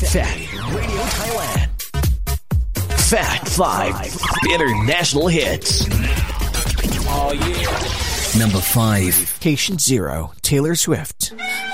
Fat Radio Thailand. Fat 5 International Hits. Oh, yeah. Number 5. Patient Zero, Taylor Swift.